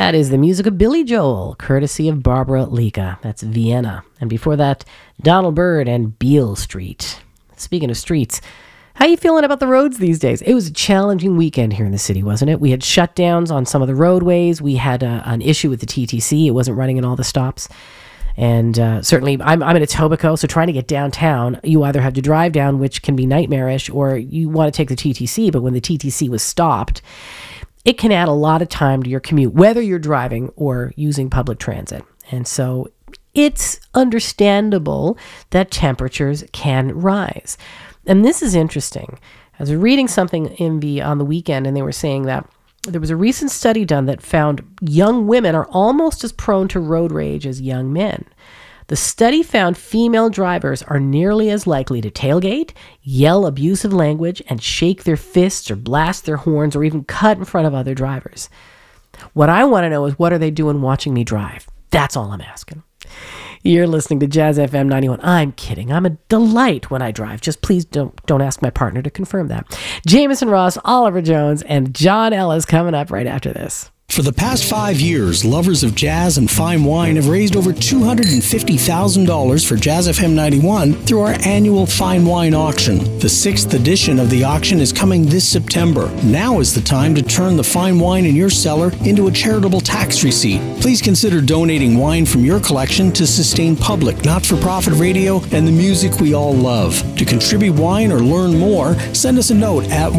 That is the music of Billy Joel, courtesy of Barbara Liga. That's Vienna. And before that, Donald Byrd and Beale Street. Speaking of streets, how you feeling about the roads these days? It was a challenging weekend here in the city, wasn't it? We had shutdowns on some of the roadways. We had an issue with the TTC. It wasn't running in all the stops. And certainly, I'm in Etobicoke, so trying to get downtown, you either have to drive down, which can be nightmarish, or you want to take the TTC. But when the TTC was stopped, it can add a lot of time to your commute, whether you're driving or using public transit. And so it's understandable that temperatures can rise. And this is interesting. I was reading something on the weekend, and they were saying that there was a recent study done that found young women are almost as prone to road rage as young men. The study found female drivers are nearly as likely to tailgate, yell abusive language, and shake their fists or blast their horns or even cut in front of other drivers. What I want to know is, what are they doing watching me drive? That's all I'm asking. You're listening to Jazz FM 91. I'm kidding. I'm a delight when I drive. Just please don't ask my partner to confirm that. Jameson Ross, Oliver Jones, and John Ellis coming up right after this. For the past 5 years, lovers of jazz and fine wine have raised over $250,000 for Jazz FM 91 through our annual Fine Wine Auction. The 6th edition of the auction is coming this September. Now is the time to turn the fine wine in your cellar into a charitable tax receipt. Please consider donating wine from your collection to sustain public, not-for-profit radio and the music we all love. To contribute wine or learn more, send us a note at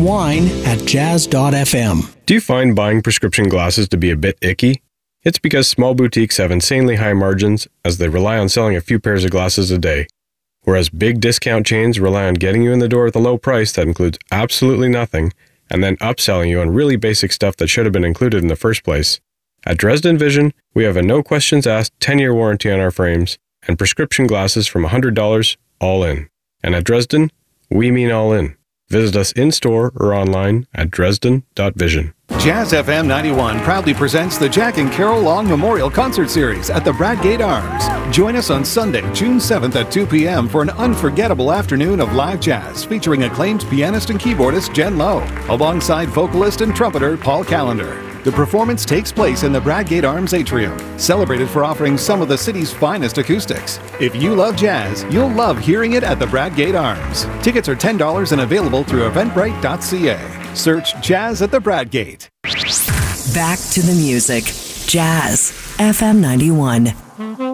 wine@jazz.fm. Do you find buying prescription glasses to be a bit icky? It's because small boutiques have insanely high margins as they rely on selling a few pairs of glasses a day, whereas big discount chains rely on getting you in the door with a low price that includes absolutely nothing and then upselling you on really basic stuff that should have been included in the first place. At Dresden Vision, we have a no questions asked 10-year warranty on our frames and prescription glasses from $100 all in. And at Dresden, we mean all in. Visit us in-store or online at dresden.vision. Jazz FM 91 proudly presents the Jack and Carol Long Memorial Concert Series at the Bradgate Arms. Join us on Sunday, June 7th at 2 p.m. for an unforgettable afternoon of live jazz featuring acclaimed pianist and keyboardist Jen Lowe, alongside vocalist and trumpeter Paul Callender. The performance takes place in the Bradgate Arms Atrium, celebrated for offering some of the city's finest acoustics. If you love jazz, you'll love hearing it at the Bradgate Arms. Tickets are $10 and available through eventbrite.ca. Search Jazz at the Bradgate. Back to the music. Jazz FM 91.